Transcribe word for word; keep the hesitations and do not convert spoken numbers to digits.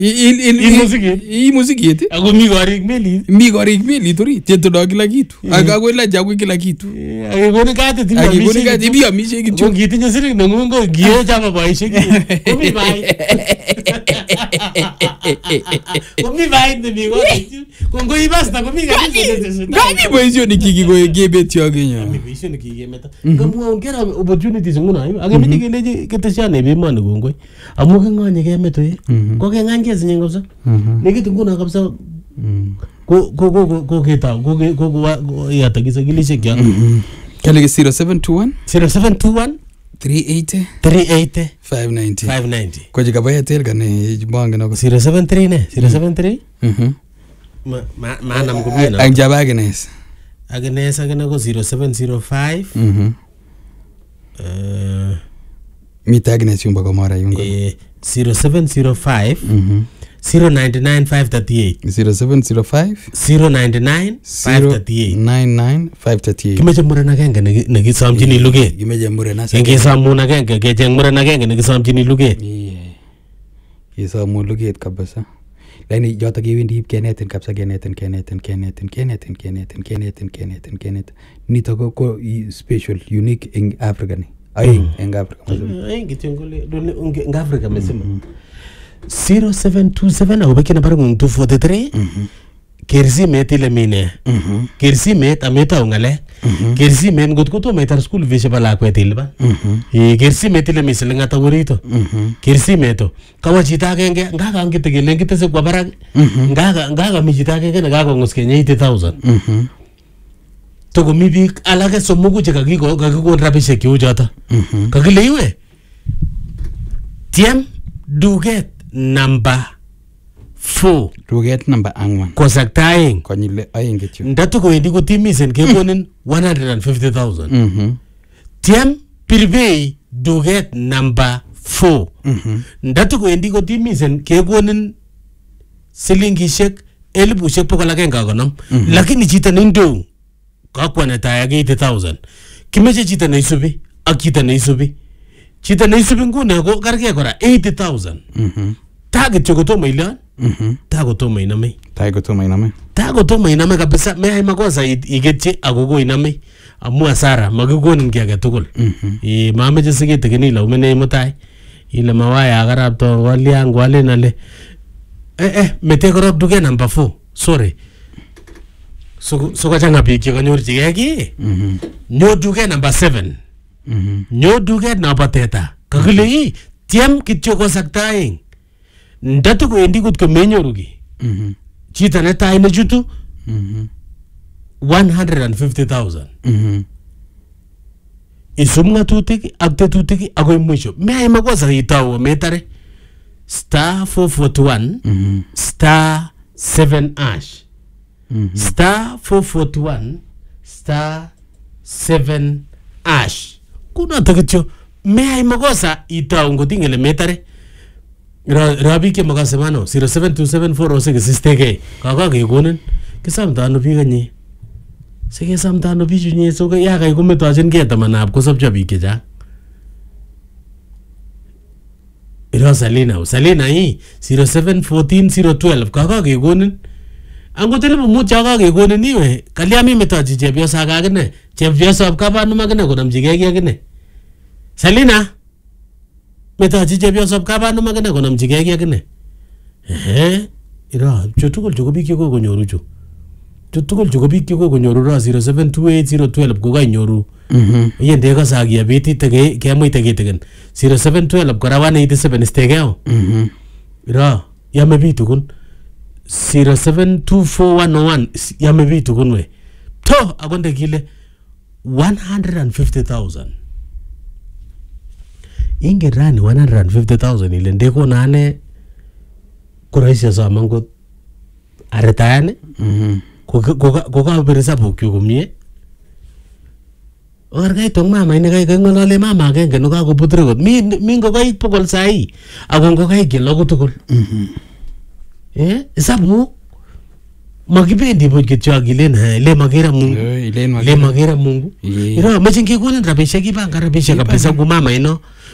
Hii muziki Ako mi korik melit. Mi korik melit orit. Chetudo kila kitu. Ako la jagu kila kitu. Akikoni katit. Akikoni katit. Ibi amishe kityo. Ko kitinye siling nengung ko giye chama boisiek. Komi bait. Komi bait nemi korik. Ko ngo ibasta komi katit. Gani boisioni kiki ko gebet yo kenya. Mi boisioni kiki meta. Kamwa ngera opportunities nguna yu. Akemeche keleji ketesiane be emoni kongoi. Amu kinganye kemeto yi. Ko kengany kesinye kabisa. Nekit nguna kabisa. Ko ko ko ko keta ko ko ko yata kisagilishek ya. Kale zero seven two one zero seven two one three eighty three eighty five ninety five ninety. Ko jikabaya tel kane jibanga na ko zero seven three ne zero seven three. Mhm. Ma ma nam ko bina. Ang jaba Agnes. Agnes agena ko zero seven zero five. Mhm. Eh Mita Agnes yumba ko mara yungo. Eh zero seven zero five. Mhm. zero nine nine five three eight zero seven zero five zero nine nine five three eight nine nine five three eight. Kimeche muren agenge nekisomchini luget. Kimeche muren asa. Ngisomun agenge kecheng muren agenge nekisomchini luget. Yeah. Kisomun luget kabisa. Lakini joto kiwendi ip kenetin kabisa kenetin kenetin kenetin kenetin kenetin kenetin kenetin kenetin. Nito ko ko special unique in Africa ni. Ai en Africa mzima. Ai kitengole en Africa mzima. zero seven two seven ako baki na parang two forty three. Mhm. Kersi met ile mine. Mhm. Kersi met ameta ungale. Kersi met ngot ko to metar school vishe bala kwet ilba. Mhm. E kersi met ile miselenga tawurito. Mhm. Kersi meto. Kawa chita agenge ngaga ngite gele ngite se kwa barag. Ngaga ngaga mi chita agenge ngaga ngoskenye eighty thousand. Mhm. To ko mi bik alage somugu che kakiko kakiko rabishe kiu jota. Mhm. Kakile iwe. Tiem duget number four. Duget number angwan. Kosaktaeng. Konyile aeng kityo. Ndatu ko endi ko timisen kekonin one hundred fifty thousand. Mhm. Tiem pirbei duget number four. Mhm. Ndatu ko endi ko timisen kekonin silingishek elibushek pokol agenge ak konom. Lakini chito nendo kakwane tai ak eighty thousand. Kimeche chito neisubi ak chito neisubi. Chito neisubi ngune ko karge kora eighty thousand. Mhm. Target choko tomo ilon. Mhm. Tago tomo iname. Tago tomo iname. Tago tomo iname kabisa. Mehay makosa igetche agogo iname. Amu asara magikonin ki age tugul. Mhm. Eh mameche sigete kenila umene mutai. Ile mawaya agarab to walia ngwale nale. Eh eh mete korop duge number four. Sorry. So so kachanga biik che kanyor chigeki. Mhm. Nyo duge number seven. Mhm. Nyo duge number teta. Kakile yi tiem kityo kosaktaeng. Ndatu ko endi kut ko menyoru ki. Mhm. Chita ne tai ne chutu Mhm. one hundred fifty thousand. Mhm. Isum ngatutik ak tetutik akoy mwisho. Mehay makosa itau metare. Star four forty one. Mhm. Star seven ash. Mhm. Star four forty one. Star seven ash. Kuna takityo. Mehay makosa itau ngotingele metare. Rabi ke makase mano zero seven two seven four oh six sisteke. Kaka kekonin. Kisamtano biik kanyi. Sige samtano bichu nye so ya kai kumetochin ke tamanab kosopcho biik chechang. Iro Salina, Salina hii zero seven fourteen zero twelve kaka kekonin. Angot elipu mut chaka kekonin iwe kaliami metochi chepyosa akine. Chepyosa kabanum akine konamchigei ki akine. Salina metochi chepyosa kabanum akine konamchigei ki akine. Ehe iro chu tugul chu ko biik cheko konyoru chu. Chu tugul chu ko biik cheko konyoru ro zero seven two eight zero twelve ko kainyoru. Mhm. Yende ka sagia beti tege kemoite kitegen zero seven twelve kora one eighty-seven istegeo. Mhm. Iro yame bitu kun zero seven two four one oh one yame bitu kun we. To akonde kile one hundred fifty thousand. Inge rani one hundred fifty thousand ile ndeko nane kuraisha sa mango aretane. Mhm. Koka koka beresa bokyo komie. Or kai tong mama ine kai ngolole mama agenge no ka koputre kot. Mi mi ngokai pokol sai. Ako ngokai kilo ko tugul. Mhm. Eh, sabu magibendi bo kityo agilen ha ile magera Mungu. Ile magera Mungu. Ira machingi kunin rabisha kibanga rabisha kabisa ku mama ino.